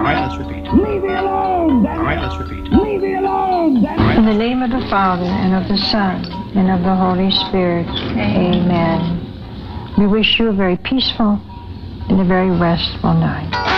right, let's repeat. Leave me alone! All right, let's repeat. Leave me alone! In the name of the Father, and of the Son, and of the Holy Spirit. Amen. We wish you a very peaceful and a very restful night.